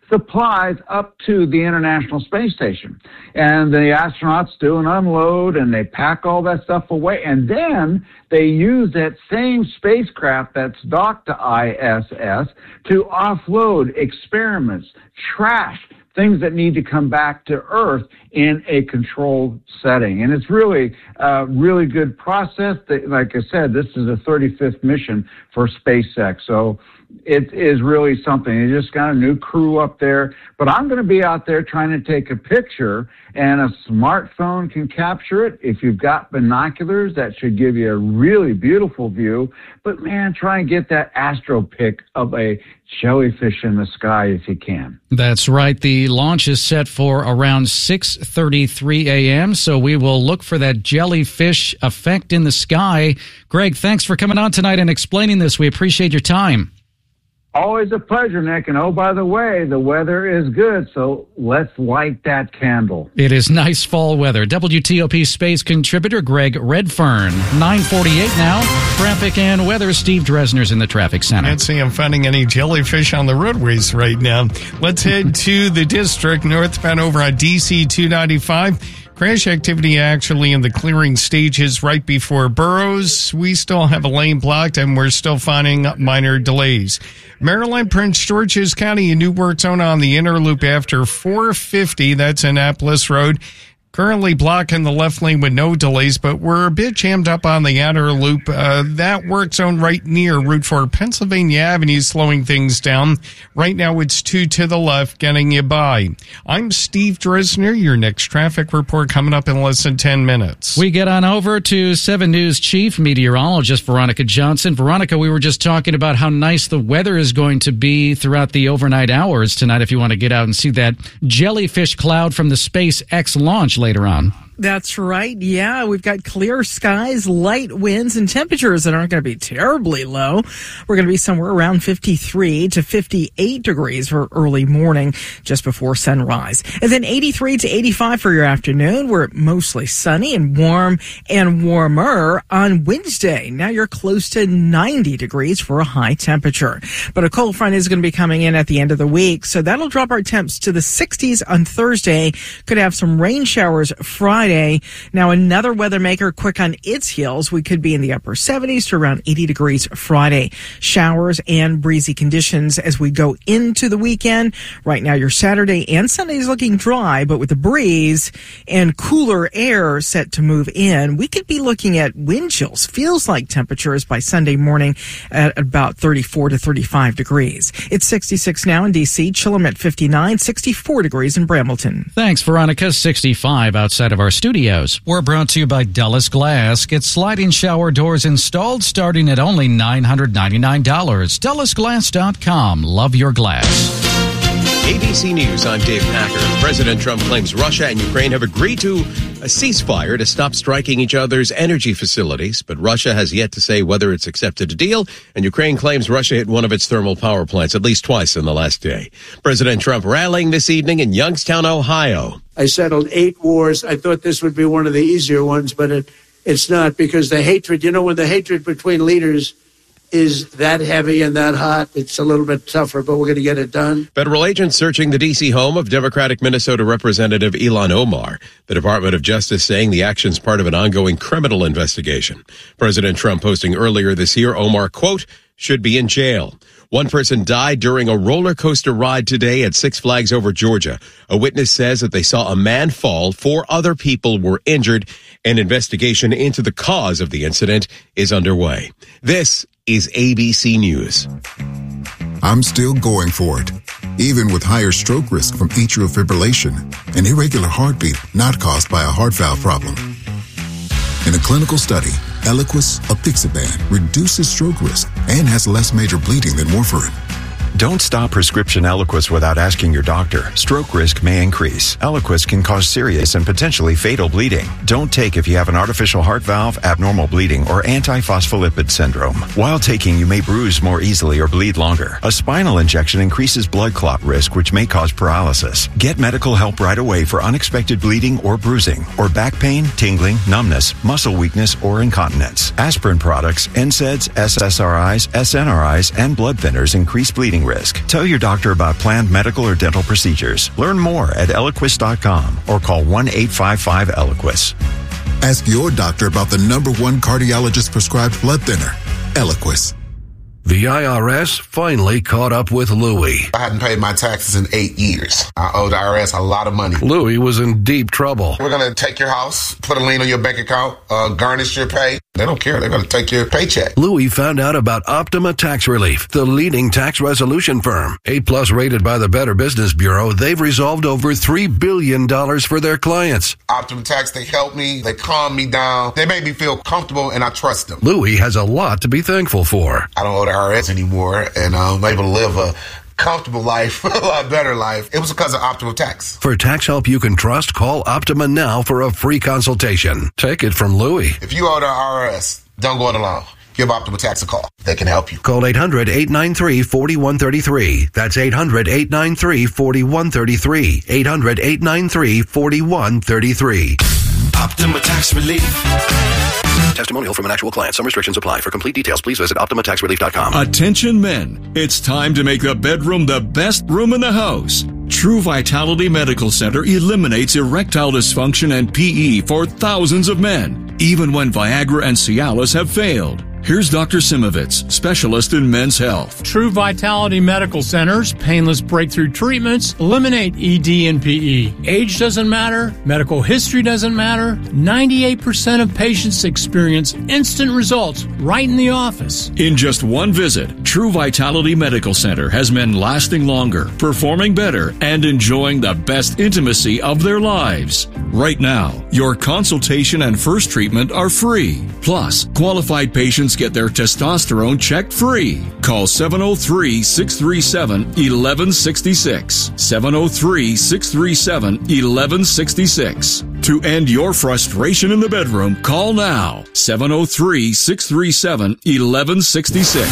Speaker 3: supplies up to the International Space Station. And the astronauts do an unload, and they pack all that stuff away. And then they use that same spacecraft that's docked to I S S to offload experiments, trash, things that need to come back to Earth in a controlled setting. And it's really a really good process. Like I said, this is the thirty-fifth mission for SpaceX. So it is really something. They just got a new crew up there. But I'm going to be out there trying to take a picture, and a smartphone can capture it. If you've got binoculars, that should give you a really beautiful view. But, man, try and get that astro pic of a jellyfish in the sky if you can.
Speaker 2: That's right. The launch is set for around six thirty-three a.m., so we will look for that jellyfish effect in the sky. Greg, thanks for coming on tonight and explaining this. We appreciate your time.
Speaker 3: Always a pleasure, Nick. And oh, by the way, the weather is good, so let's light that candle.
Speaker 2: It is nice fall weather. W T O P space contributor Greg Redfern. nine forty-eight now. Traffic and weather. Steve Dresner's in the traffic center.
Speaker 13: Can't see I'm finding any jellyfish on the roadways right now. Let's head to the district northbound over on D C two ninety-five. Crash activity actually in the clearing stages right before Burroughs. We still have a lane blocked, and we're still finding minor delays. Maryland, Prince George's County, a new work zone on the inner loop after four fifty. That's Annapolis Road. Currently blocking the left lane with no delays, but we're a bit jammed up on the outer loop. Uh, that work zone right near Route four Pennsylvania Avenue is slowing things down. Right now it's two to the left, getting you by. I'm Steve Dresner. Your next traffic report coming up in less than ten minutes.
Speaker 2: We get on over to seven News Chief Meteorologist Veronica Johnson. Veronica, we were just talking about how nice the weather is going to be throughout the overnight hours tonight if you want to get out and see that jellyfish cloud from the SpaceX launch later on.
Speaker 20: That's right. Yeah, we've got clear skies, light winds, and temperatures that aren't going to be terribly low. We're going to be somewhere around fifty-three to fifty-eight degrees for early morning, just before sunrise. And then eighty-three to eighty-five for your afternoon. We're mostly sunny and warm and warmer on Wednesday. Now you're close to ninety degrees for a high temperature. But a cold front is going to be coming in at the end of the week, so that'll drop our temps to the sixties on Thursday. Could have some rain showers Friday. Now, another weather maker quick on its heels. We could be in the upper seventies to around eighty degrees Friday. Showers and breezy conditions as we go into the weekend. Right now, your Saturday and Sunday is looking dry, but with the breeze and cooler air set to move in, we could be looking at wind chills. Feels like temperatures by Sunday morning at about thirty-four to thirty-five degrees. It's sixty-six now in D C, Chilliwack at fifty-nine, sixty-four degrees in Brambleton.
Speaker 2: Thanks, Veronica. sixty-five outside of our studios. We're brought to you by Dulles Glass. Get sliding shower doors installed starting at only nine hundred ninety-nine dollars. Dulles Glass dot com. Love your glass.
Speaker 4: A B C News, I'm Dave Packer. President Trump claims Russia and Ukraine have agreed to a ceasefire to stop striking each other's energy facilities, but Russia has yet to say whether it's accepted a deal, and Ukraine claims Russia hit one of its thermal power plants at least twice in the last day. President Trump rallying this evening in Youngstown, Ohio.
Speaker 5: I settled eight wars. I thought this would be one of the easier ones, but it, it's not, because the hatred, you know, when the hatred between leaders is that heavy and that hot, it's a little bit tougher, but we're going to get it done.
Speaker 4: Federal agents searching the D C home of Democratic Minnesota Representative Ilhan Omar. The Department of Justice saying the action's part of an ongoing criminal investigation. President Trump posting earlier this year, Omar, quote, should be in jail. One person died during a roller coaster ride today at Six Flags Over Georgia. A witness says that they saw a man fall. Four other people were injured. An investigation into the cause of the incident is underway. This is A B C News.
Speaker 17: I'm still going for it, even with higher stroke risk from atrial fibrillation, an irregular heartbeat not caused by a heart valve problem. In a clinical study, Eliquis apixaban reduces stroke risk and has less major bleeding than warfarin.
Speaker 6: Don't stop prescription Eliquis without asking your doctor. Stroke risk may increase. Eliquis can cause serious and potentially fatal bleeding. Don't take if you have an artificial heart valve, abnormal bleeding, or antiphospholipid syndrome. While taking, you may bruise more easily or bleed longer. A spinal injection increases blood clot risk, which may cause paralysis. Get medical help right away for unexpected bleeding or bruising, or back pain, tingling, numbness, muscle weakness, or incontinence. Aspirin products, N SAIDs, S S R Is, S N R Is, and blood thinners increase bleeding aging risk. Tell your doctor about planned medical or dental procedures. Learn more at Eliquis dot com or call one eight five five Eliquis.
Speaker 17: Ask your doctor about the number one cardiologist prescribed blood thinner, Eliquis.
Speaker 7: The I R S finally caught up with Louie.
Speaker 8: I hadn't paid my taxes in eight years. I owe the I R S a lot of money.
Speaker 7: Louie was in deep trouble.
Speaker 8: We're going to take your house, put a lien on your bank account, uh, garnish your pay. They don't care. They're going to take your paycheck.
Speaker 7: Louie found out about Optima Tax Relief, the leading tax resolution firm. A plus rated by the Better Business Bureau, they've resolved over three billion dollars for their clients.
Speaker 8: Optima Tax, they help me. They calm me down. They make me feel comfortable, and I trust them.
Speaker 7: Louie has a lot to be thankful for.
Speaker 8: I don't owe the I R S anymore, and I'm able to live a comfortable life, a lot better life. It was because of Optima Tax.
Speaker 7: For tax help you can trust, call Optima now for a free consultation. Take it from Louie.
Speaker 8: If you owe the I R S, don't go it alone. Give Optima Tax a call. They can help you.
Speaker 7: Call eight hundred, eight nine three, four one three three. That's eight hundred, eight nine three, four one three three. eight hundred, eight nine three, four one three three.
Speaker 21: Optima Tax Relief.
Speaker 7: Testimonial from an actual client. Some restrictions apply. For complete details, please visit Optima Tax Relief dot com.
Speaker 11: Attention men. It's time to make the bedroom the best room in the house. True Vitality Medical Center eliminates erectile dysfunction and P E for thousands of men, even when Viagra and Cialis have failed. Here's Doctor Simovitz, specialist in men's health.
Speaker 12: True Vitality Medical Center's painless breakthrough treatments eliminate E D and P E. Age doesn't matter. Medical history doesn't matter. ninety-eight percent of patients experience instant results right in the office.
Speaker 11: In just one visit, True Vitality Medical Center has men lasting longer, performing better, and enjoying the best intimacy of their lives. Right now, your consultation and first treatment are free. Plus, qualified patients get their testosterone checked free. Call seven oh three, six three seven, one one six six. seven oh three, six three seven, one one six six. To end your frustration in the bedroom, call now. seven oh three, six three seven, one one six six.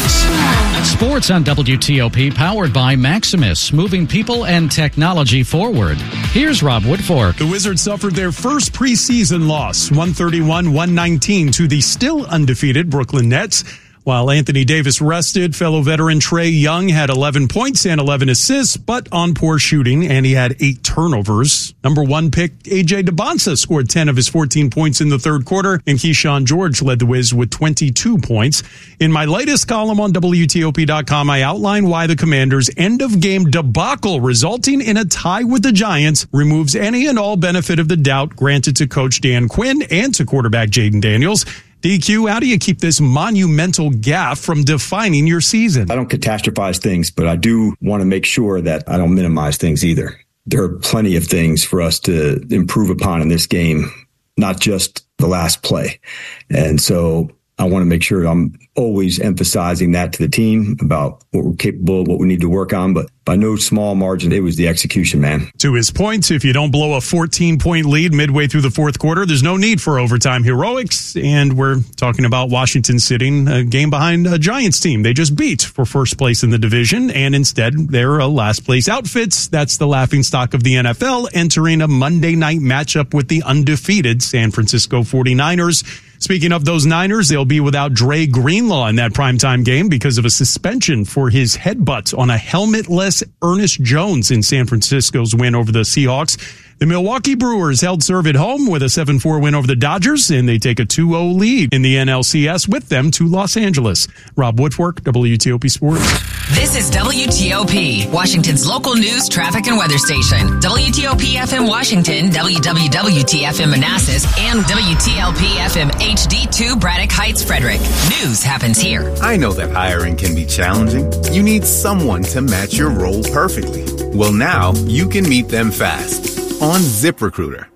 Speaker 2: Sports on W T O P, powered by Maximus, moving people and technology forward. Here's Rob Woodfork.
Speaker 24: The Wizards suffered their first preseason loss, one thirty-one to one nineteen, to the still undefeated Brooklyn Nets. While Anthony Davis rested, fellow veteran Trae Young had eleven points and eleven assists, but on poor shooting, and he had eight turnovers. Number one pick A J DeBonsa scored ten of his fourteen points in the third quarter, and Keyshawn George led the Wiz with twenty-two points. In my latest column on W T O P dot com, I outline why the Commanders' end-of-game debacle, resulting in a tie with the Giants, removes any and all benefit of the doubt granted to Coach Dan Quinn and to quarterback Jaden Daniels. D Q, how do you keep this monumental gaffe from defining your season?
Speaker 25: I don't catastrophize things, but I do want to make sure that I don't minimize things either. There are plenty of things for us to improve upon in this game, not just the last play. And so I want to make sure I'm always emphasizing that to the team about what we're capable of, what we need to work on. But by no small margin, it was the execution, man.
Speaker 24: To his point, if you don't blow a fourteen-point lead midway through the fourth quarter, there's no need for overtime heroics. And we're talking about Washington sitting a game behind a Giants team they just beat for first place in the division. And instead, they're a last-place outfits. That's the laughingstock of the N F L, entering a Monday night matchup with the undefeated San Francisco forty-niners. Speaking of those Niners, they'll be without Dre Greenlaw in that primetime game because of a suspension for his headbutt on a helmetless Ernest Jones in San Francisco's win over the Seahawks. The Milwaukee Brewers held serve at home with a seven four win over the Dodgers, and they take a two oh lead in the N L C S with them to Los Angeles. Rob Woodfork, W T O P Sports.
Speaker 9: This is W T O P, Washington's local news, traffic, and weather station. W T O P F M Washington, W W W T F M Manassas, and W T L P F M H D two Braddock Heights, Frederick. News happens here.
Speaker 26: I know that hiring can be challenging. You need someone to match your role perfectly. Well, now you can meet them fast on ZipRecruiter.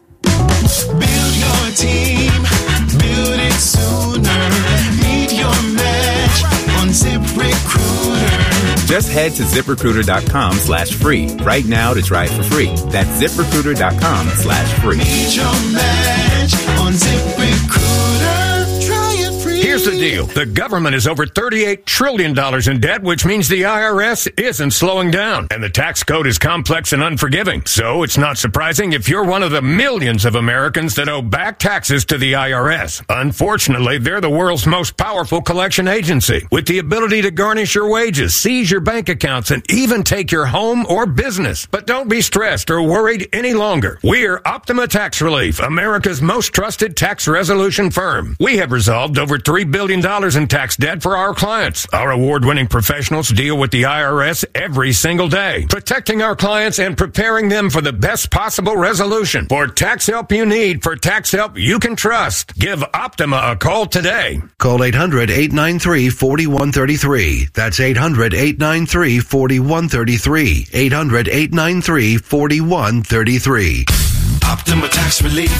Speaker 27: Build your team, build it sooner. Meet your match on ZipRecruiter.
Speaker 26: Just head to ZipRecruiter.com slash free right now to try it for free. That's ZipRecruiter.com slash free.
Speaker 27: Meet your match on ZipRecruiter. Try it free.
Speaker 21: Here's
Speaker 10: Here's the deal. The government is over thirty-eight trillion dollars in debt, which means the I R S isn't slowing down. And the tax code is complex and unforgiving. So it's not surprising if you're one of the millions of Americans that owe back taxes to the I R S. Unfortunately, they're the world's most powerful collection agency, with the ability to garnish your wages, seize your bank accounts, and even take your home or business. But don't be stressed or worried any longer. We're Optima Tax Relief, America's most trusted tax resolution firm. We have resolved over three billion dollars in tax debt for our clients. Our award-winning professionals deal with the I R S every single day, protecting our clients and preparing them for the best possible resolution. For tax help you need, for tax help you can trust, give Optima a call today.
Speaker 7: Call eight hundred, eight nine three, four one three three. That's eight hundred, eight nine three, four one three three. eight hundred, eight nine three, four one three three.
Speaker 27: Optima Tax Relief.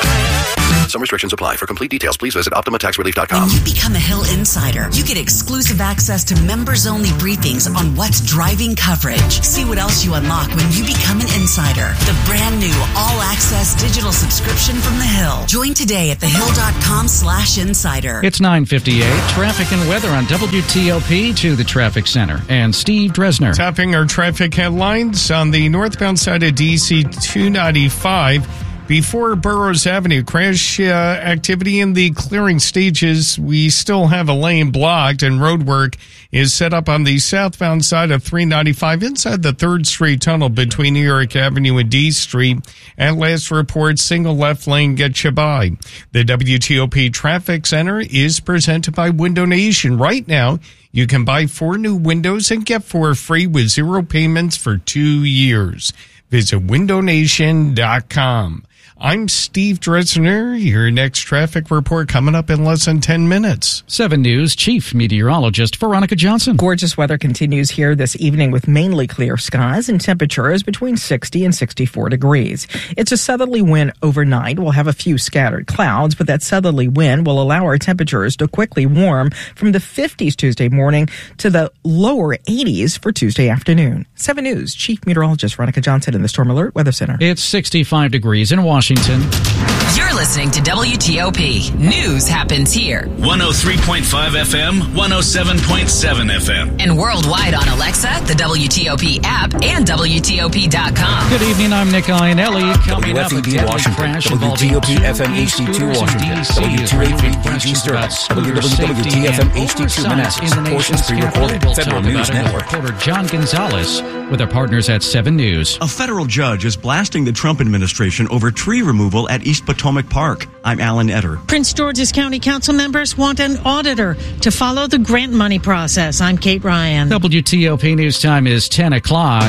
Speaker 7: Some restrictions apply. For complete details, please visit optima tax relief dot com.
Speaker 14: When you become a Hill Insider, you get exclusive access to members-only briefings on what's driving coverage. See what else you unlock when you become an insider. The brand new all-access digital subscription from The Hill. Join today at thehill.com slash insider.
Speaker 2: It's nine fifty-eight. Traffic and weather on W T O P to the traffic center. And Steve Dresner.
Speaker 13: Topping our traffic headlines on the northbound side of D C two ninety-five. Before Burroughs Avenue, crash uh, activity in the clearing stages. We still have a lane blocked, and road work is set up on the southbound side of three ninety-five inside the third Street Tunnel between New York Avenue and D Street. At last report, single left lane gets you by. The W T O P Traffic Center is presented by Window Nation. Right now, you can buy four new windows and get four free with zero payments for two years. Visit window nation dot com. I'm Steve Dresner. Your next traffic report coming up in less than ten minutes.
Speaker 2: seven News Chief Meteorologist Veronica Johnson.
Speaker 20: Gorgeous weather continues here this evening with mainly clear skies and temperatures between sixty and sixty-four degrees. It's a southerly wind overnight. We'll have a few scattered clouds, but that southerly wind will allow our temperatures to quickly warm from the fifties Tuesday morning to the lower eighties for Tuesday afternoon. seven News Chief Meteorologist Veronica Johnson in the Storm Alert Weather Center.
Speaker 2: It's sixty-five degrees in Washington.
Speaker 9: You're listening to W T O P. News happens here.
Speaker 11: one oh three point five F M, one oh seven point seven F M.
Speaker 9: And worldwide on Alexa, the W T O P app, and W T O P dot com.
Speaker 2: Good evening, I'm Nick Iannelli. Coming up, a deadly crash involving
Speaker 15: W T O P F M H D two Washington, W two eighty-three D G Sterling, W W W T F M H D two Manassas, portions pre-recorded, Federal News Network.
Speaker 2: Reporter John Gonzalez with our partners at seven News.
Speaker 1: A federal judge is blasting the Trump administration over tree removal at East Potomac Park. I'm Alan Etter.
Speaker 16: Prince George's County Council members want an auditor to follow the grant money process. I'm Kate Ryan.
Speaker 2: W T O P News Time is ten o'clock.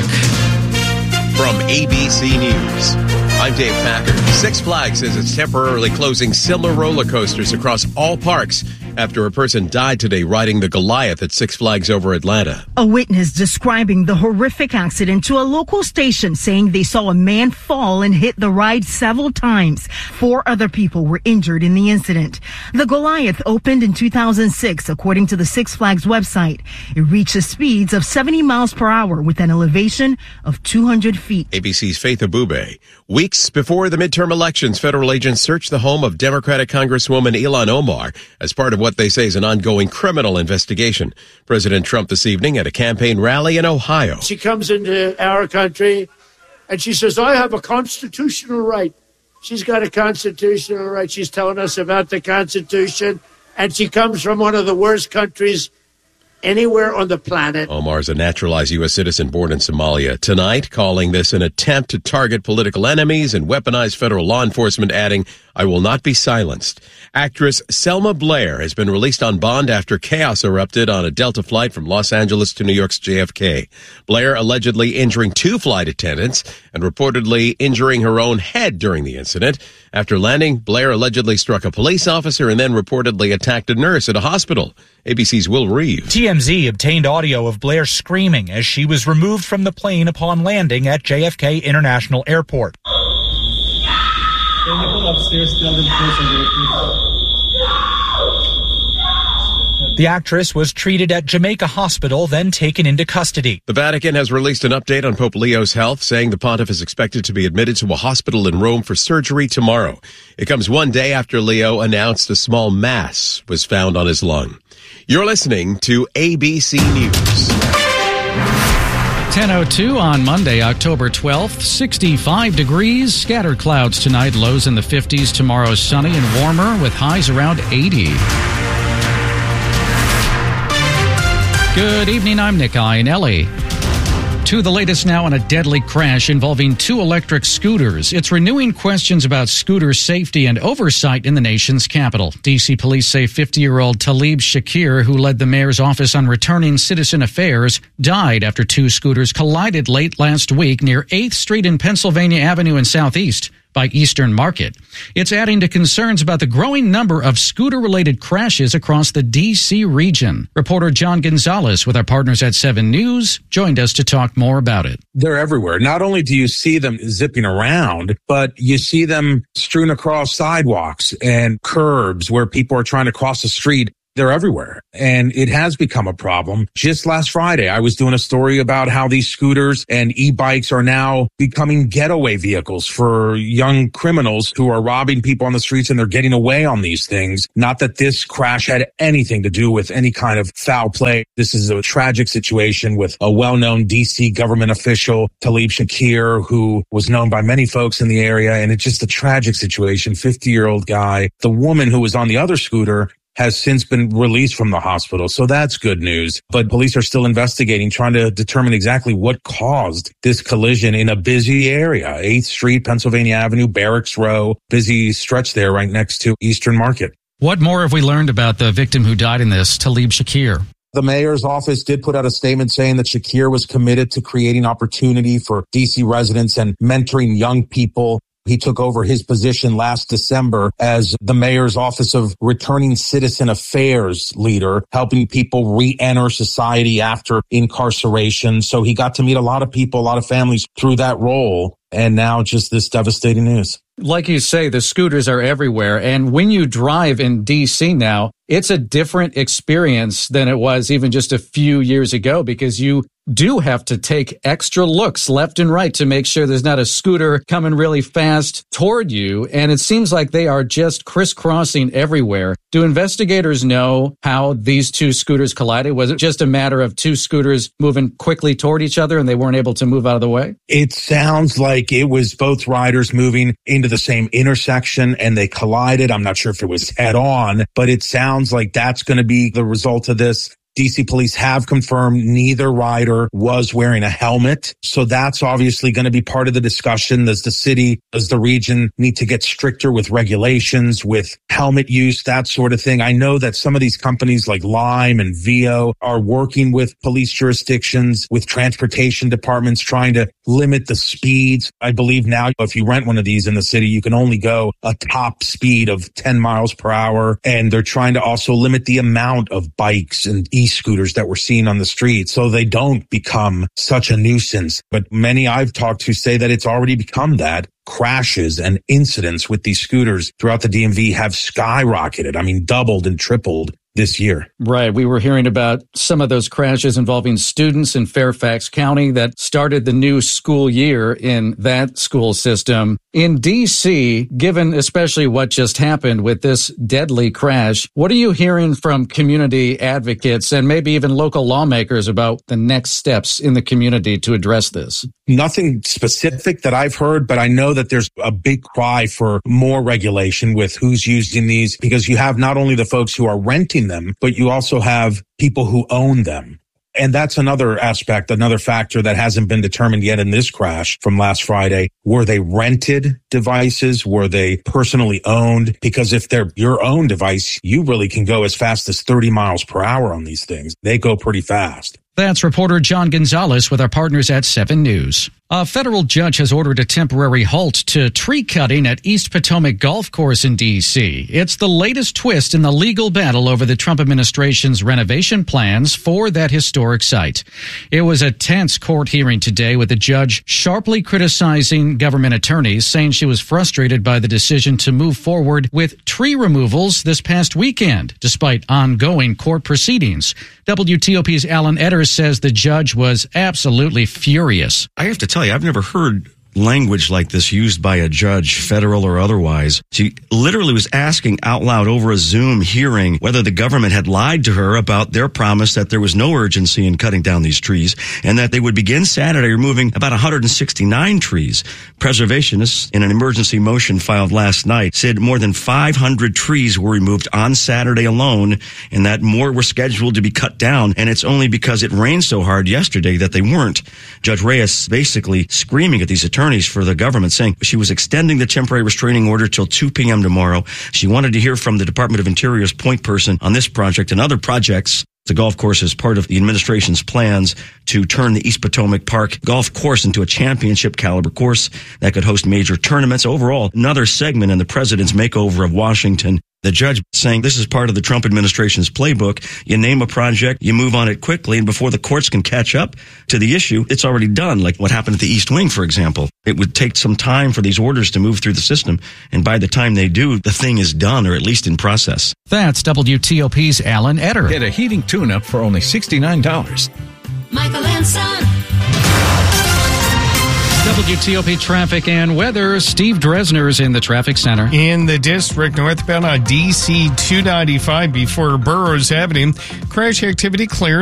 Speaker 4: From A B C News, I'm Dave Packer. Six Flags says it's temporarily closing similar roller coasters across all parks after a person died today riding the Goliath at Six Flags over Atlanta.
Speaker 18: A witness describing the horrific accident to a local station, saying they saw a man fall and hit the ride several times. Four other people were injured in the incident. The Goliath opened in two thousand six, according to the Six Flags website. It reaches speeds of seventy miles per hour with an elevation of two hundred feet.
Speaker 4: A B C's Faith Abube. Weeks before the midterm elections, federal agents searched the home of Democratic Congresswoman Ilhan Omar as part of what they say is an ongoing criminal investigation. President Trump this evening at a campaign rally in Ohio.
Speaker 5: She comes into our country and she says, I have a constitutional right. She's got a constitutional right. She's telling us about the Constitution, and she comes from one of the worst countries anywhere on the planet.
Speaker 4: Omar is a naturalized U S citizen born in Somalia. Tonight, calling this an attempt to target political enemies and weaponize federal law enforcement, adding, I will not be silenced. Actress Selma Blair has been released on bond after chaos erupted on a Delta flight from Los Angeles to New York's J F K. Blair allegedly injuring two flight attendants and reportedly injuring her own head during the incident. After landing, Blair allegedly struck a police officer and then reportedly attacked a nurse at a hospital. A B C's Will Reeve.
Speaker 19: T M Z obtained audio of Blair screaming as she was removed from the plane upon landing at J F K International Airport.
Speaker 22: Can you go upstairs, tell them close the door, please?
Speaker 19: The actress was treated at Jamaica Hospital, then taken into custody.
Speaker 4: The Vatican has released an update on Pope Leo's health, saying the pontiff is expected to be admitted to a hospital in Rome for surgery tomorrow. It comes one day after Leo announced a small mass was found on his lung. You're listening to A B C News.
Speaker 2: ten oh two on Monday, October twelfth, sixty-five degrees, scattered clouds tonight, lows in the fifties, tomorrow sunny and warmer with highs around eighty. Good evening, I'm Nick Iannelli. To the latest now on a deadly crash involving two electric scooters. It's renewing questions about scooter safety and oversight in the nation's capital. D C police say fifty-year-old Talib Shakir, who led the mayor's office on returning citizen affairs, died after two scooters collided late last week near eighth Street and Pennsylvania Avenue in Southeast by Eastern Market. It's adding to concerns about the growing number of scooter-related crashes across the D C region. Reporter John Gonzalez with our partners at seven News joined us to talk more about it.
Speaker 3: They're everywhere. Not only do you see them zipping around, but you see them strewn across sidewalks and curbs where people are trying to cross the street. They're everywhere, and it has become a problem. Just last Friday, I was doing a story about how these scooters and e-bikes are now becoming getaway vehicles for young criminals who are robbing people on the streets, and they're getting away on these things. Not that this crash had anything to do with any kind of foul play. This is a tragic situation with a well-known D C government official, Talib Shakir, who was known by many folks in the area, and it's just a tragic situation. fifty-year-old guy. The woman who was on the other scooter has since been released from the hospital. So that's good news. But police are still investigating, trying to determine exactly what caused this collision in a busy area. eighth Street, Pennsylvania Avenue, Barracks Row, busy stretch there right next to Eastern Market.
Speaker 2: What more have we learned about the victim who died in this, Talib Shakir?
Speaker 3: The mayor's office did put out a statement saying that Shakir was committed to creating opportunity for D C residents and mentoring young people. He took over his position last December as the mayor's office of returning citizen affairs leader, helping people re-enter society after incarceration. So he got to meet a lot of people, a lot of families through that role. And now just this devastating news.
Speaker 2: Like you say, the scooters are everywhere. And when you drive in D C now, it's a different experience than it was even just a few years ago, because you do have to take extra looks left and right to make sure there's not a scooter coming really fast toward you. And it seems like they are just crisscrossing everywhere. Do investigators know how these two scooters collided? Was it just a matter of two scooters moving quickly toward each other and they weren't able to move out of the way?
Speaker 3: It sounds like it was both riders moving into the same intersection and they collided. I'm not sure if it was head on, but it sounds like that's going to be the result of this. D C police have confirmed neither rider was wearing a helmet. So that's obviously going to be part of the discussion. Does the city, does the region need to get stricter with regulations, with helmet use, that sort of thing? I know that some of these companies like Lime and Vio are working with police jurisdictions, with transportation departments, trying to limit the speeds. I believe now if you rent one of these in the city, you can only go a top speed of ten miles per hour. And they're trying to also limit the amount of bikes and e-scooters that we're seeing on the street so they don't become such a nuisance. But many I've talked to say that it's already become that. Crashes and incidents with these scooters throughout the D M V have skyrocketed. I mean, doubled and tripled this year.
Speaker 2: Right. We were hearing about some of those crashes involving students in Fairfax County that started the new school year in that school system. In D C, given especially what just happened with this deadly crash, what are you hearing from community advocates and maybe even local lawmakers about the next steps in the community to address this?
Speaker 3: Nothing specific that I've heard, but I know that there's a big cry for more regulation with who's using these, because you have not only the folks who are renting them, but you also have people who own them. And that's another aspect, another factor that hasn't been determined yet in this crash from last Friday. Were they rented devices? Were they personally owned? Because if they're your own device, you really can go as fast as thirty miles per hour on these things. They go pretty fast.
Speaker 2: That's reporter John Gonzalez with our partners at seven News. A federal judge has ordered a temporary halt to tree cutting at East Potomac Golf Course in D C. It's the latest twist in the legal battle over the Trump administration's renovation plans for that historic site. It was a tense court hearing today with the judge sharply criticizing government attorneys, saying she was frustrated by the decision to move forward with tree removals this past weekend, despite ongoing court proceedings. W T O P's Alan Edders says the judge was absolutely furious.
Speaker 1: I have to tell you, I've never heard language like this used by a judge, federal or otherwise. She literally was asking out loud over a Zoom hearing whether the government had lied to her about their promise that there was no urgency in cutting down these trees and that they would begin Saturday removing about one hundred sixty-nine trees. Preservationists, in an emergency motion filed last night, said more than five hundred trees were removed on Saturday alone and that more were scheduled to be cut down, and it's only because it rained so hard yesterday that they weren't. Judge Reyes basically screaming at these attorneys for the government, saying she was extending the temporary restraining order till two p.m. tomorrow. She wanted to hear from the Department of Interior's point person on this project and other projects. The golf course is part of the administration's plans to turn the East Potomac Park golf course into a championship caliber course that could host major tournaments. Overall, another segment in the president's makeover of Washington. The judge saying this is part of the Trump administration's playbook. You name a project, you move on it quickly, and before the courts can catch up to the issue, it's already done, like what happened at the East Wing, for example. It would take some time for these orders to move through the system, and by the time they do, the thing is done, or at least in process.
Speaker 2: That's W T O P's Alan Etter.
Speaker 15: Get a heating tune-up for only sixty-nine dollars.
Speaker 6: Michael and Son.
Speaker 2: W T O P traffic and weather. Steve Dresner's in the traffic center.
Speaker 13: In the district, northbound on D C two ninety-five before Burroughs Avenue, crash activity clear.